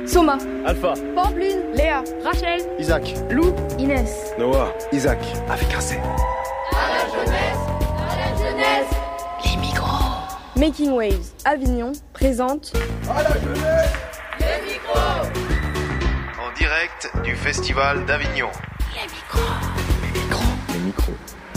Soma, Alpha, Pampline, Léa, Rachel, Isaac, Lou, Inès, Noah, Isaac, avec un C. À la jeunesse, les micros. Making Waves Avignon présente À la jeunesse, les micros. En direct du Festival d'Avignon. Les micros. Les micros. les micros.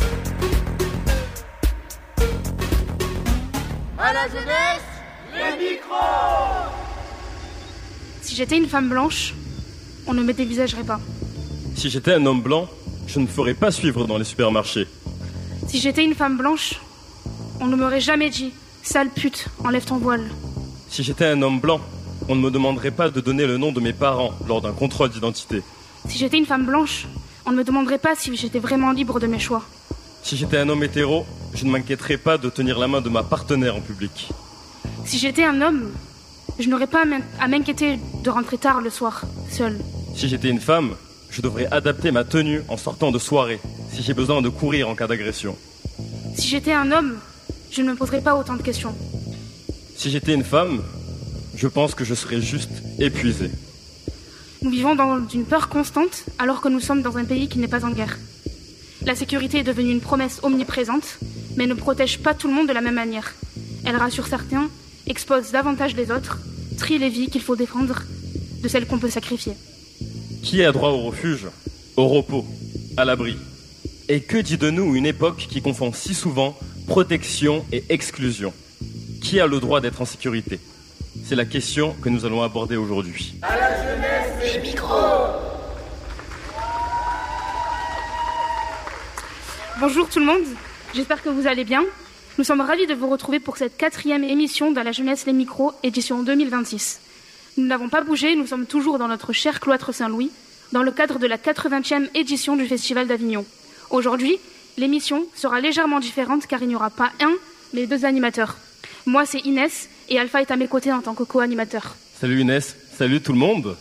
À la jeunesse, les micros. Si j'étais une femme blanche, on ne me dévisagerait pas. si j'étais un homme blanc, je ne me ferais pas suivre dans les supermarchés. Si j'étais une femme blanche, on ne m'aurait jamais dit « Sale pute, enlève ton voile ». Si j'étais un homme blanc, on ne me demanderait pas de donner le nom de mes parents lors d'un contrôle d'identité. Si j'étais une femme blanche, on ne me demanderait pas si j'étais vraiment libre de mes choix. Si j'étais un homme hétéro, je ne m'inquiéterais pas de tenir la main de ma partenaire en public. Si j'étais un homme, je n'aurais pas à m'inquiéter de rentrer tard le soir, seule. Si j'étais une femme, je devrais adapter ma tenue en sortant de soirée, si j'ai besoin de courir en cas d'agression. Si j'étais un homme, je ne me poserais pas autant de questions. Si j'étais une femme, je pense que je serais juste épuisé. Nous vivons dans une peur constante alors que nous sommes dans un pays qui n'est pas en guerre. La sécurité est devenue une promesse omniprésente, mais ne protège pas tout le monde de la même manière. Elle rassure certains, expose davantage les autres, trie les vies qu'il faut défendre de celles qu'on peut sacrifier. Qui a droit au refuge, au repos, à l'abri? Et que dit de nous une époque qui confond si souvent protection et exclusion? Qui a le droit d'être en sécurité? C'est la question que nous allons aborder aujourd'hui. À la jeunesse, les micros. Bonjour tout le monde, j'espère que vous allez bien. Nous sommes ravis de vous retrouver pour cette 4e émission dans la jeunesse les micros, édition 2026. Nous n'avons pas bougé, nous sommes toujours dans notre cher cloître Saint-Louis, dans le cadre de la 80e édition du Festival d'Avignon. Aujourd'hui, l'émission sera légèrement différente car il n'y aura pas un, mais 2 animateurs. Moi, c'est Inès et Alpha est à mes côtés en tant que co-animateur. Salut Inès, salut tout le monde.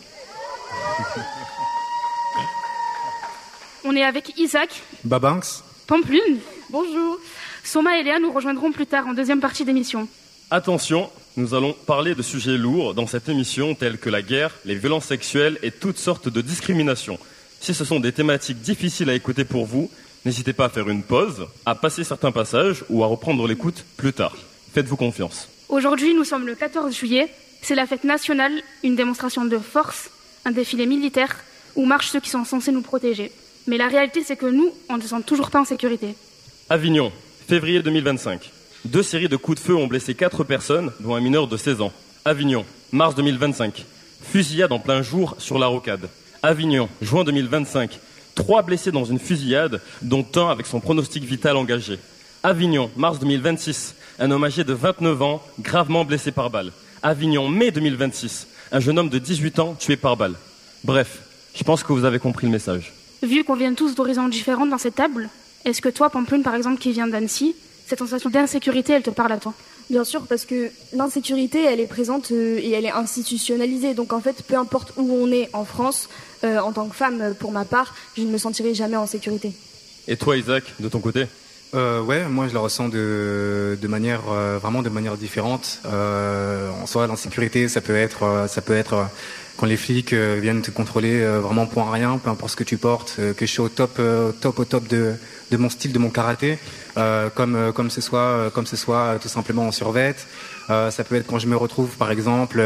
On est avec Isaac, Babanks, Pampline, Bonjour. Soma et Léa nous rejoindront plus tard en 2e partie d'émission. Attention, nous allons parler de sujets lourds dans cette émission tels que la guerre, les violences sexuelles et toutes sortes de discriminations. Si ce sont des thématiques difficiles à écouter pour vous, n'hésitez pas à faire une pause, à passer certains passages ou à reprendre l'écoute plus tard. Faites-vous confiance. Aujourd'hui, nous sommes le 14 juillet, c'est la fête nationale, une démonstration de force, un défilé militaire où marchent ceux qui sont censés nous protéger. Mais la réalité, c'est que nous, on ne se sent toujours pas en sécurité. Avignon, février 2025. 2 séries de coups de feu ont blessé 4 personnes, dont un mineur de 16 ans. Avignon, mars 2025. Fusillade en plein jour sur la rocade. Avignon, juin 2025. 3 blessés dans une fusillade, dont un avec son pronostic vital engagé. Avignon, mars 2026. Un homme âgé de 29 ans, gravement blessé par balle. Avignon, mai 2026. Un jeune homme de 18 ans tué par balle. Bref, je pense que vous avez compris le message. Vu qu'on vient tous d'horizons différents dans cette table, est-ce que toi, Pampline, par exemple, qui vient d'Annecy, cette sensation d'insécurité, elle te parle à toi? Bien sûr, parce que l'insécurité, elle est présente et elle est institutionnalisée. Donc en fait, peu importe où on est en France, en tant que femme, pour ma part, je ne me sentirai jamais en sécurité. Et toi, Isaac, de ton côté? Ouais, moi je la ressens de manière vraiment de manière différente. En soi, l'insécurité, ça peut être quand les flics viennent te contrôler vraiment pour un rien, peu importe ce que tu portes, que je suis au top de mon style, de mon karaté, comme ce soit tout simplement en survêt. Ça peut être quand je me retrouve par exemple,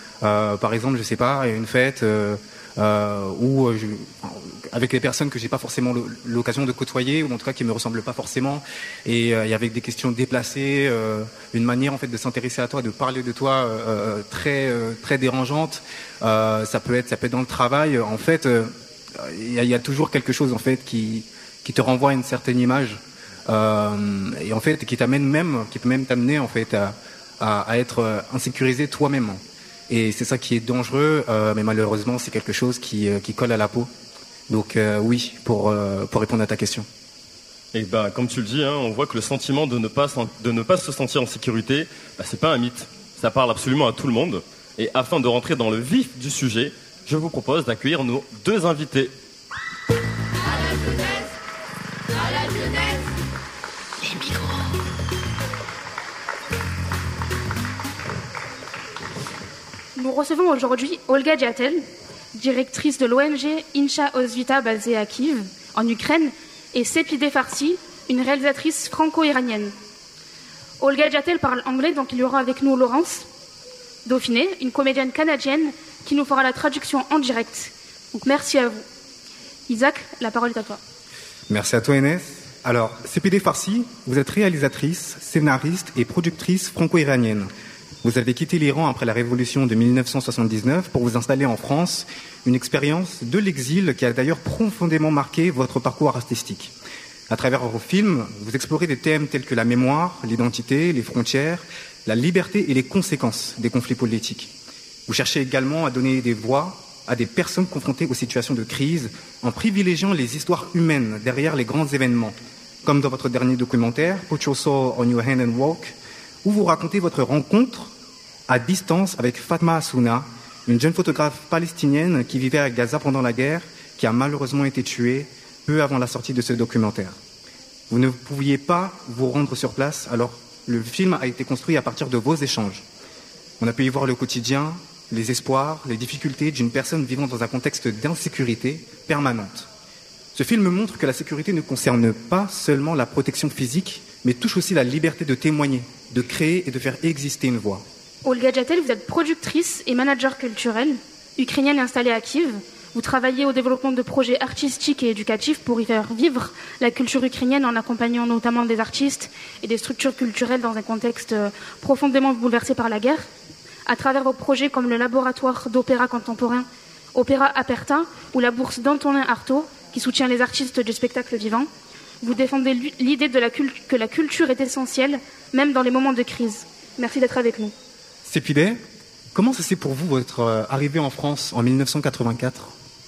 je sais pas, une fête où avec des personnes que j'ai pas forcément l'occasion de côtoyer, ou en tout cas qui me ressemblent pas forcément, et avec des questions déplacées, une manière en fait de s'intéresser à toi, de parler de toi très dérangeante. Ça peut être dans le travail. En fait, il y a toujours quelque chose en fait qui te renvoie à une certaine image, et en fait qui peut même t'amener en fait à être insécurisé toi-même. Et c'est ça qui est dangereux, mais malheureusement c'est quelque chose qui colle à la peau. Donc oui, pour répondre à ta question. Et ben, comme tu le dis, on voit que le sentiment de ne pas se sentir en sécurité, c'est pas un mythe. Ça parle absolument à tout le monde. Et afin de rentrer dans le vif du sujet, je vous propose d'accueillir nos 2 invités. À la jeunesse, Les micros. Nous recevons aujourd'hui Olga Djatel, directrice de l'ONG Incha Osvita basée à Kiev, en Ukraine, et Sepideh Farsi, une réalisatrice franco-iranienne. Olga Djatel parle anglais, donc il y aura avec nous Laurence Dauphiné, une comédienne canadienne qui nous fera la traduction en direct. Donc merci à vous. Isaac, la parole est à toi. Merci à toi, Enes. Alors, Sepideh Farsi, vous êtes réalisatrice, scénariste et productrice franco-iranienne. Vous avez quitté l'Iran après la révolution de 1979 pour vous installer en France, une expérience de l'exil qui a d'ailleurs profondément marqué votre parcours artistique. À travers vos films, vous explorez des thèmes tels que la mémoire, l'identité, les frontières, la liberté et les conséquences des conflits politiques. Vous cherchez également à donner des voix à des personnes confrontées aux situations de crise en privilégiant les histoires humaines derrière les grands événements, comme dans votre dernier documentaire, Put Your Soul on Your Hand and Walk, où vous racontez votre rencontre à distance avec Fatma Assouna, une jeune photographe palestinienne qui vivait à Gaza pendant la guerre, qui a malheureusement été tuée peu avant la sortie de ce documentaire. Vous ne pouviez pas vous rendre sur place, alors le film a été construit à partir de vos échanges. On a pu y voir le quotidien, les espoirs, les difficultés d'une personne vivant dans un contexte d'insécurité permanente. Ce film montre que la sécurité ne concerne pas seulement la protection physique, mais touche aussi la liberté de témoigner, de créer et de faire exister une voix. Olga Djatel, vous êtes productrice et manager culturel, ukrainienne installée à Kiev. Vous travaillez au développement de projets artistiques et éducatifs pour y faire vivre la culture ukrainienne en accompagnant notamment des artistes et des structures culturelles dans un contexte profondément bouleversé par la guerre. À travers vos projets comme le laboratoire d'opéra contemporain Opéra Aperta ou la bourse d'Antonin Artaud qui soutient les artistes du spectacle vivant, vous défendez l'idée que la culture est essentielle, même dans les moments de crise. Merci d'être avec nous. Sepideh, comment ça s'est pour vous votre arrivée en France en 1984 ?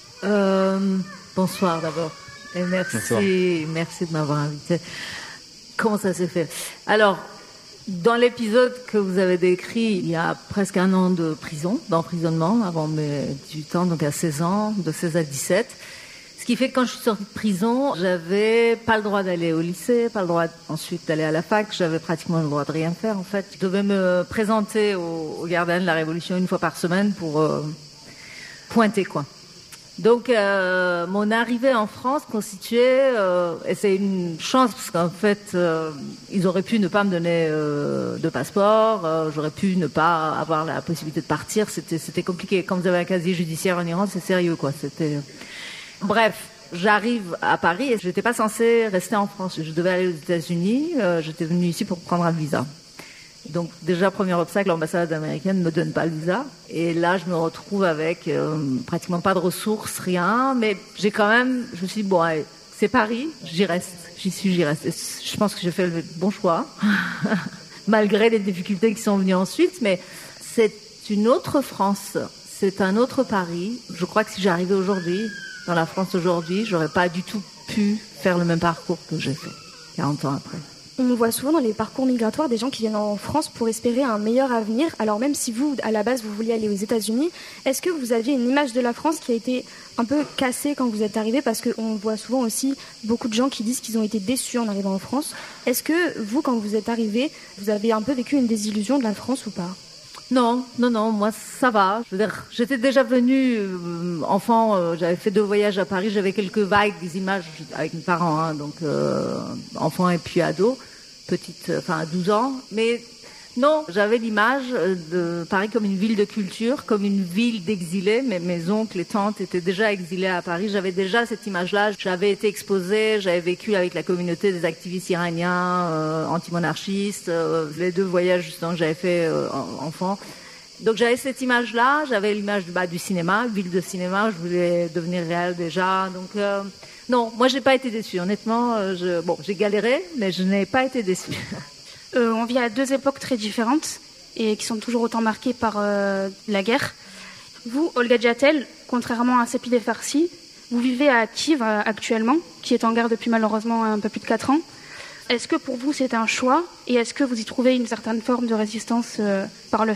Bonsoir d'abord. Et merci de m'avoir invité. Comment ça s'est fait ? Alors, dans l'épisode que vous avez décrit, il y a presque 1 an de prison, d'emprisonnement, avant mes 18 ans, donc à 16 ans, de 16 à 17. Ce qui fait que quand je suis sortie de prison, j'avais pas le droit d'aller au lycée, pas le droit ensuite d'aller à la fac, j'avais pratiquement le droit de rien faire en fait. Je devais me présenter au gardien de la Révolution 1 fois par semaine pour pointer quoi. Donc mon arrivée en France constituait, et c'est une chance parce qu'en fait ils auraient pu ne pas me donner de passeport, j'aurais pu ne pas avoir la possibilité de partir, c'était compliqué. Quand vous avez un casier judiciaire en Iran, c'est sérieux quoi. Bref, j'arrive à Paris et je n'étais pas censée rester en France. Je devais aller aux États-Unis. J'étais venue ici pour prendre un visa. Donc déjà, premier obstacle, l'ambassade américaine ne me donne pas le visa. Et là, je me retrouve avec pratiquement pas de ressources, rien. Mais je me suis dit, bon, allez, c'est Paris, j'y reste. J'y reste. Et je pense que j'ai fait le bon choix, malgré les difficultés qui sont venues ensuite. Mais c'est une autre France, c'est un autre Paris. Je crois que si j'arrivais aujourd'hui, dans la France aujourd'hui, j'aurais pas du tout pu faire le même parcours que j'ai fait 40 ans après. On voit souvent dans les parcours migratoires des gens qui viennent en France pour espérer un meilleur avenir. Alors même si vous, à la base, vous vouliez aller aux États-Unis, est-ce que vous aviez une image de la France qui a été un peu cassée quand vous êtes arrivé ? Parce qu'on voit souvent aussi beaucoup de gens qui disent qu'ils ont été déçus en arrivant en France. Est-ce que vous, quand vous êtes arrivé, vous avez un peu vécu une désillusion de la France ou pas ? Non, moi ça va. Je veux dire, j'étais déjà venue enfant, j'avais fait 2 voyages à Paris, j'avais quelques vagues images avec mes parents, donc enfant et puis ado, petite, à 12 ans. Mais non, j'avais l'image de Paris comme une ville de culture, comme une ville d'exilés. Mes oncles et tantes étaient déjà exilés à Paris. J'avais déjà cette image-là. J'avais été exposée, j'avais vécu avec la communauté des activistes iraniens, antimonarchistes, les 2 voyages justement que j'avais fait enfant. Donc j'avais cette image-là, j'avais l'image du cinéma, ville de cinéma, je voulais devenir réelle déjà. Donc non, moi j'ai pas été déçue. Honnêtement, j'ai galéré, mais je n'ai pas été déçue. On vit à 2 époques très différentes et qui sont toujours autant marquées par la guerre. Vous, Olga Djatel, contrairement à Sepideh Farsi, vous vivez à Kiev actuellement, qui est en guerre depuis malheureusement un peu plus de 4 ans. Est-ce que pour vous c'est un choix et est-ce que vous y trouvez une certaine forme de résistance par le